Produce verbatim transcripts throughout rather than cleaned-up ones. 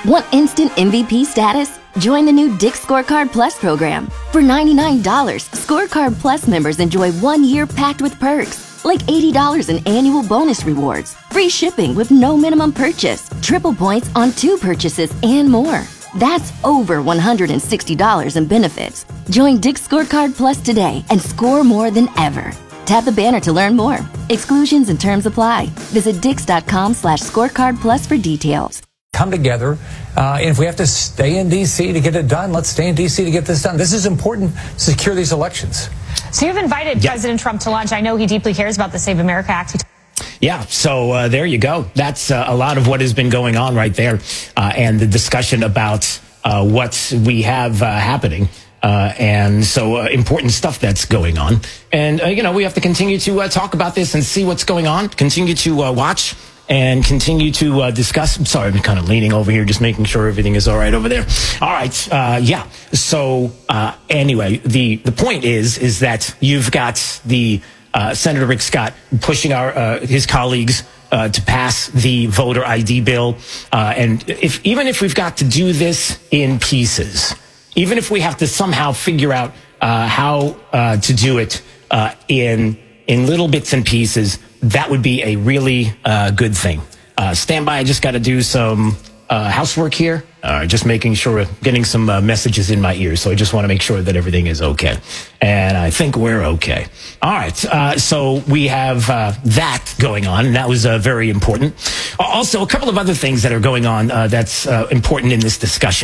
Want instant M V P status? Join the new Dick's Scorecard Plus program. For ninety-nine dollars, Scorecard Plus members enjoy one year packed with perks, like eighty dollars in annual bonus rewards, free shipping with no minimum purchase, triple points on two purchases, and more. That's over one hundred sixty dollars in benefits. Join Dick's Scorecard Plus today and score more than ever. Tap the banner to learn more. Exclusions and terms apply. Visit dix.com slash scorecard plus for details. Come together, uh, and if we have to stay in D C to get it done, let's stay in D C to get this done. This is important to secure these elections. So you've invited yeah. President Trump to lunch. I know he deeply cares about the Save America Act. Yeah, so uh, there you go. That's uh, a lot of what has been going on right there, uh, and the discussion about uh, what we have uh, happening. Uh, and so uh, important stuff that's going on. And, uh, you know, we have to continue to uh, talk about this and see what's going on, continue to uh, watch and continue to uh, discuss. I'm sorry, I'm kind of leaning over here, just making sure everything is all right over there. All right. Uh, yeah. So uh, anyway, the, the point is, is that you've got the uh, Senator Rick Scott pushing our uh, his colleagues uh, to pass the voter I D bill. Uh, and if even if we've got to do this in pieces, even if we have to somehow figure out uh, how uh, to do it uh, in in little bits and pieces, that would be a really uh, good thing. Uh, stand by. I just got to do some uh, housework here. Uh, just making sure, getting some uh, messages in my ears. So I just want to make sure that everything is okay. And I think we're okay. All right. Uh, so we have uh, that going on, and that was uh, very important. Also, a couple of other things that are going on uh, that's uh, important in this discussion.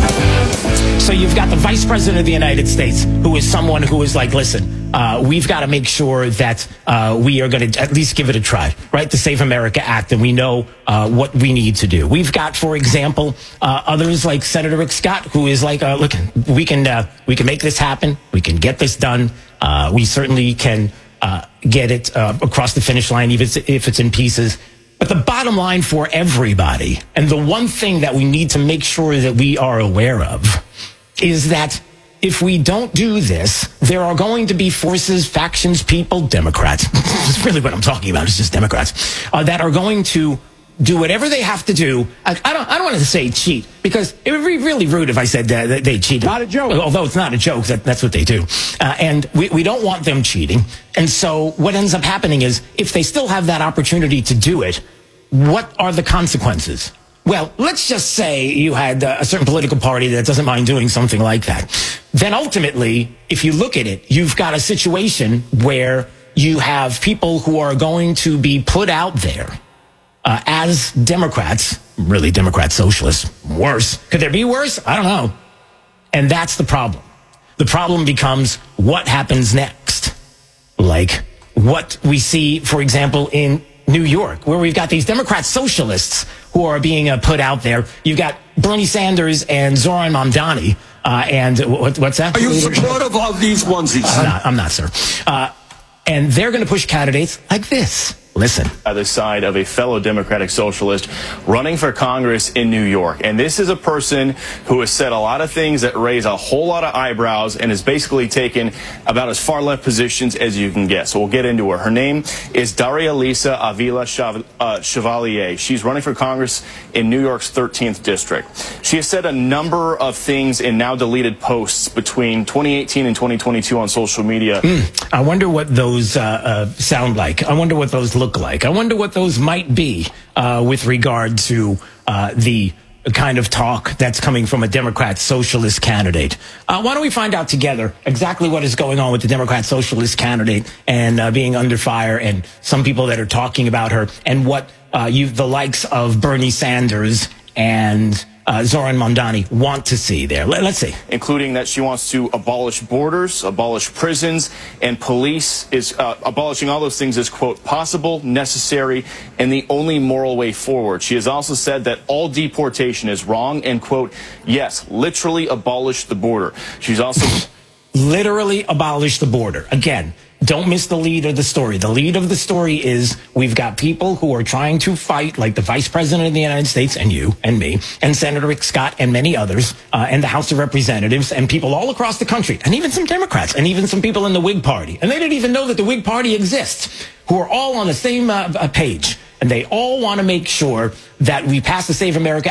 So you've got the Vice President of the United States, who is someone who is like, listen, uh, we've got to make sure that uh, we are going to at least give it a try, right? The Save America Act, and we know uh, what we need to do. We've got, for example, uh, others like Senator Rick Scott, who is like, uh, look, we can uh, we can make this happen. We can get this done. Uh, we certainly can uh, get it uh, across the finish line, even if it's, if it's in pieces. But the bottom line for everybody, and the one thing that we need to make sure that we are aware of, is that if we don't do this, there are going to be forces, factions, people, Democrats. That's really what I'm talking about. It's just Democrats uh, that are going to do whatever they have to do. I, I don't. I don't want to say cheat, because it would be really rude if I said that, that they cheated. Not a joke. Although it's not a joke. That, that's what they do, uh, and we, we don't want them cheating. And so what ends up happening is, if they still have that opportunity to do it, what are the consequences? Well, let's just say you had uh, a certain political party that doesn't mind doing something like that. Then ultimately, if you look at it, you've got a situation where you have people who are going to be put out there uh, as Democrats, really Democrat socialists, worse. Could there be worse? I don't know. And that's the problem. The problem becomes what happens next. Like what we see, for example, in New York, where we've got these Democrat socialists who are being uh, put out there. You've got Bernie Sanders and Zoran Mamdani. Uh, and what, what's that? Are you supportive of these onesies? I'm not, I'm not sir. Uh, and they're going to push candidates like this. Listen. Either side of a fellow Democratic socialist running for Congress in New York. And this is a person who has said a lot of things that raise a whole lot of eyebrows and has basically taken about as far left positions as you can get. So we'll get into her. Her name is Daria Lisa Avila Chav uh, Chevalier. She's running for Congress in New York's thirteenth district. She has said a number of things in now deleted posts between twenty eighteen and twenty twenty-two on social media. Mm, I wonder what those uh, uh, sound like. I wonder what those look like. I wonder what those might be uh, with regard to uh, the kind of talk that's coming from a Democrat socialist candidate. Uh, why don't we find out together exactly what is going on with the Democrat socialist candidate and uh, being under fire, and some people that are talking about her, and what uh, you, the likes of Bernie Sanders and Uh, Zoran Mamdani want to see there. Let, let's see. Including that she wants to abolish borders, abolish prisons, and police is uh, abolishing all those things is, quote, possible, necessary, and the only moral way forward. She has also said that all deportation is wrong and, quote, yes, literally abolish the border. She's also... literally abolish the border. Again, don't miss the lead of the story. The lead of the story is we've got people who are trying to fight, like the Vice President of the United States and you and me and Senator Rick Scott and many others uh, and the House of Representatives and people all across the country, and even some Democrats and even some people in the Whig Party. And they didn't even know that the Whig Party exists, who are all on the same uh, page. And they all want to make sure that we pass the Save America